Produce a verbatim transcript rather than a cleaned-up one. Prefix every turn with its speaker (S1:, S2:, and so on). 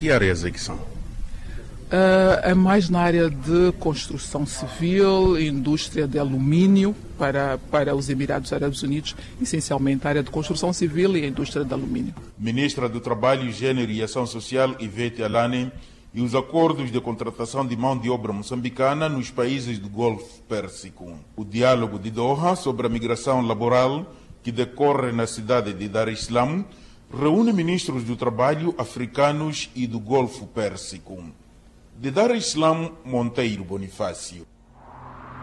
S1: Que áreas é que são?
S2: Uh, é mais na área de construção civil, indústria de alumínio para, para os Emirados Árabes Unidos, essencialmente a área de construção civil e a indústria de alumínio.
S3: Ministra do Trabalho, Gênero e Ação Social, Ivete Alane, e os acordos de contratação de mão de obra moçambicana nos países do Golfo Pérsico. O diálogo de Doha sobre a migração laboral, que decorre na cidade de Dar es Salaam, reúne ministros do trabalho africanos e do Golfo Pérsico. De Dar es Salaam, Monteiro Bonifácio.